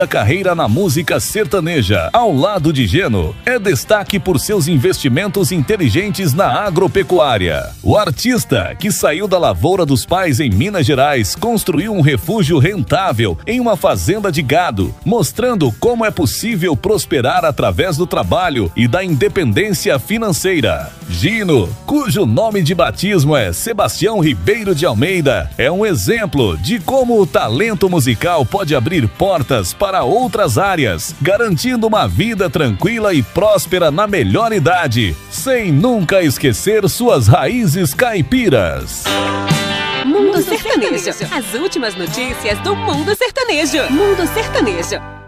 A carreira na música sertaneja, ao lado de Geno, é destaque por seus investimentos inteligentes na agropecuária. O artista, que saiu da lavoura dos pais em Minas Gerais, construiu um refúgio rentável em uma fazenda de gado, mostrando como é possível prosperar através do trabalho e da independência financeira. Gino, cujo nome de batismo é Sebastião Ribeiro de Almeida, é um exemplo de como o talento musical pode abrir portas para outras áreas, garantindo uma vida tranquila e próspera na melhor idade, sem nunca esquecer suas raízes caipiras. Mundo Sertanejo. As últimas notícias do Mundo Sertanejo. Mundo Sertanejo.